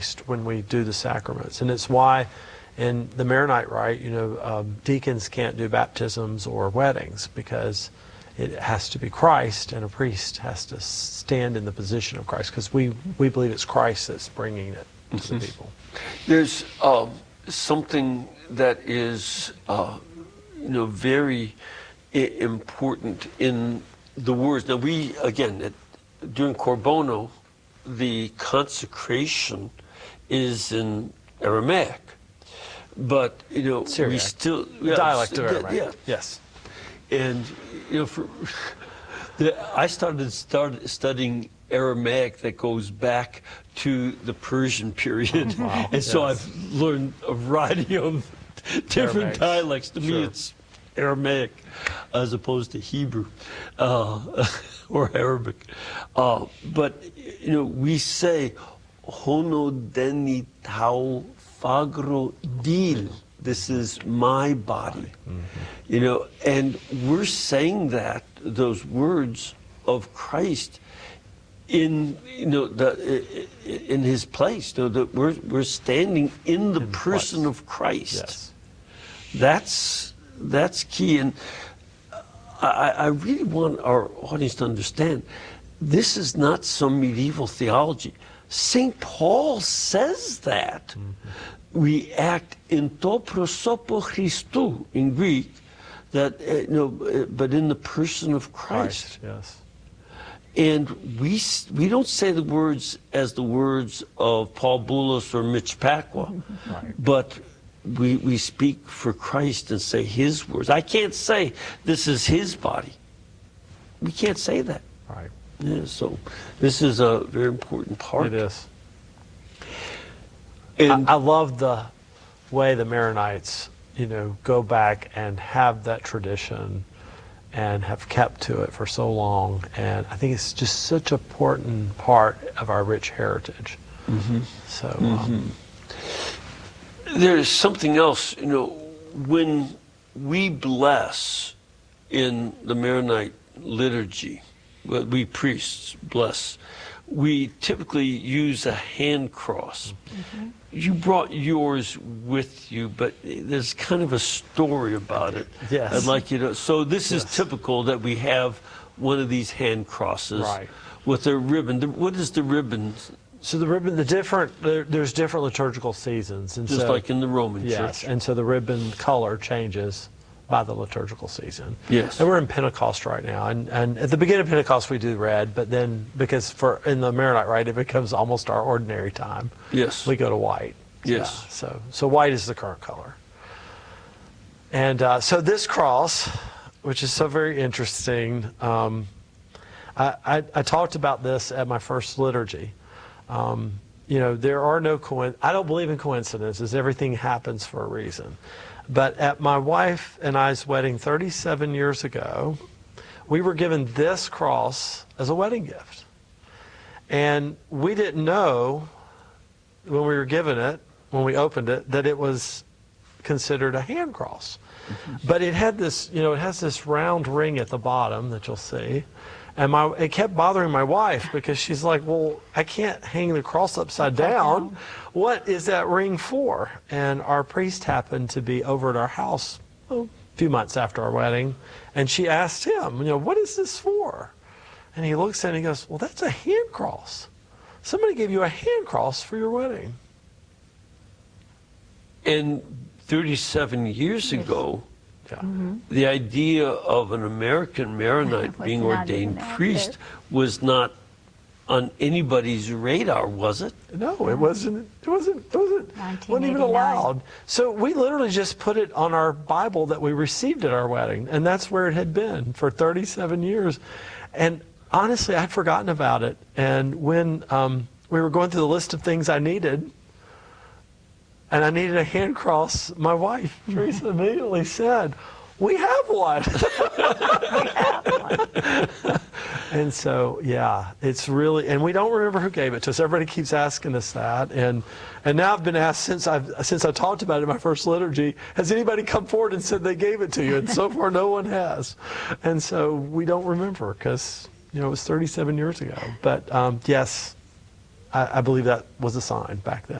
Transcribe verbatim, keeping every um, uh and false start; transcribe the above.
when we do the sacraments. And it's why in the Maronite rite, you know, um, deacons can't do baptisms or weddings, because it has to be Christ, and a priest has to stand in the position of Christ, because we, we believe it's Christ that's bringing it to mm-hmm. the people. There's uh, something that is, uh, you know, very I- important in the words. Now we, again, it, during Corbono, the consecration is in Aramaic, but you know Syriac. we still yeah, dialect of Aramaic. Yeah. Yes, and you know, for, the, I started started studying Aramaic that goes back to the Persian period, wow. and so yes. I've learned a variety of different Aramaic. dialects. To sure. me, it's Aramaic as opposed to Hebrew uh, or Arabic. Uh, but you know, we say "Hono deni tau fagro dil." This is my body. Mm-hmm. You know, and we're saying that those words of Christ in you know the in His place. You know, that we're we're standing in the in person place. of Christ. Yes. That's that's key, and I, I really want our audience to understand this is not some medieval theology. Saint Paul says that mm-hmm. we act in to prosopo Christou in Greek, that uh, you know, but in the person of Christ. Christ. Yes. And we we don't say the words as the words of Paul Boulos or Mitch Pacwa, right. but we we speak for Christ and say His words. I can't say this is His body. We can't say that. Right. Yeah, so this is a very important part. It is. And I, I love the way the Maronites, you know, go back and have that tradition and have kept to it for so long. And I think it's just such an important part of our rich heritage. Mm-hmm. So mm-hmm. Um, there's something else, you know, when we bless in the Maronite liturgy, we priests bless, we typically use a hand cross. Mm-hmm. You brought yours with you, but there's kind of a story about it. Yes. I'd like you to, so this yes. is typical that we have one of these hand crosses right. with a ribbon. What is the ribbon? So the ribbon, the different, there, there's different liturgical seasons. And Just so, like in the Roman yes, church. and so the ribbon color changes by the liturgical season. Yes. And we're in Pentecost right now. And, and at the beginning of Pentecost we do red, but then because for in the Maronite rite it becomes almost our ordinary time. Yes. We go to white. Yes. Yeah, so, so white is the current color. And uh, so this cross, which is so very interesting, um, I, I, I talked about this at my first liturgy. Um, you know, there are no coin. I don't believe in coincidences. Everything happens for a reason. But at my wife and I's wedding thirty-seven years ago, we were given this cross as a wedding gift. And we didn't know when we were given it, when we opened it, that it was considered a hand cross. Mm-hmm. But it had this, you know, it has this round ring at the bottom that you'll see. And my, it kept bothering my wife because she's like, well, I can't hang the cross upside down. What is that ring for? And our priest happened to be over at our house oh, a few months after our wedding. And she asked him, you know, what is this for? And he looks at it and he goes, well, that's a hand cross. Somebody gave you a hand cross for your wedding. And thirty-seven years ago, yeah. Mm-hmm. the idea of an American Maronite Was being not ordained even out priest there. was not on anybody's radar, was it? No, it wasn't. It wasn't. It wasn't. wasn't even allowed. So we literally just put it on our Bible that we received at our wedding, and that's where it had been for thirty-seven years. And honestly, I'd forgotten about it. And when um, we were going through the list of things I needed, and I needed a hand cross, my wife, Teresa, immediately said, we have one. We have one. And so, yeah, it's really, and we don't remember who gave it to us. Everybody keeps asking us that. And and now I've been asked since I've since I talked about it in my first liturgy, has anybody come forward and said they gave it to you? And so far, no one has. And so we don't remember because, you know, it was thirty-seven years ago. But um, yes, I, I believe that was a sign back then.